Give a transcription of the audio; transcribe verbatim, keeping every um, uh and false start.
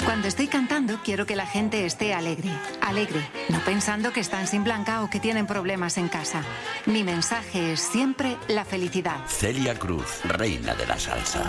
Cuando estoy cantando, quiero que la gente esté alegre. Alegre, no pensando que están sin Blanca o que tienen problemas en casa. Mi mensaje es siempre la felicidad. Celia Cruz, reina de la salsa.